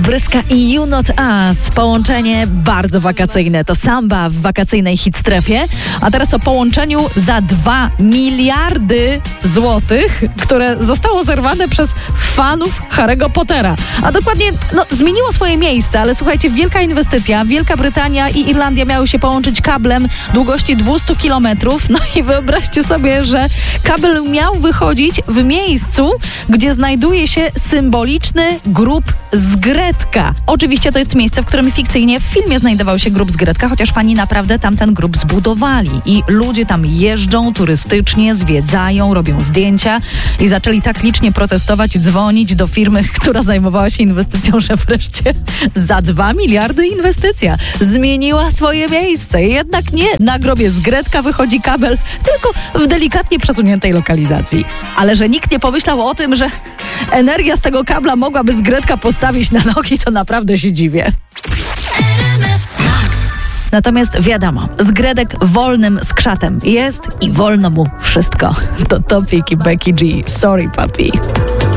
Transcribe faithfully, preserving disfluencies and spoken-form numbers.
Bryska i You Not Us. Połączenie bardzo wakacyjne. To samba w wakacyjnej hitstrefie. A teraz o połączeniu za dwa miliardy złotych, które zostało zerwane przez fanów Harry'ego Pottera. A dokładnie, no, zmieniło swoje miejsce, ale słuchajcie, wielka inwestycja. Wielka Brytania i Irlandia miały się połączyć kablem długości dwieście kilometrów. No i wyobraźcie sobie, że kabel miał wychodzić w miejscu, gdzie znajduje się symboliczny grób z Gretka. Oczywiście to jest miejsce, w którym fikcyjnie w filmie znajdował się grób z Gretka, chociaż fani naprawdę tamten grób zbudowali. I ludzie tam jeżdżą turystycznie, zwiedzają, robią zdjęcia i zaczęli tak licznie protestować, dzwonić do firmy, która zajmowała się inwestycją, że wreszcie za dwa miliardy inwestycja zmieniła swoje miejsce. Jednak nie na grobie z Gretka wychodzi kabel, tylko w delikatnie przesuniętej lokalizacji. Ale że nikt nie pomyślał o tym, że energia z tego kabla mogłaby z Gretka postawić na nogi, to naprawdę się dziwię. Natomiast wiadomo, zgredek wolnym skrzatem jest i wolno mu wszystko. To Topik i Becky G. Sorry, papi.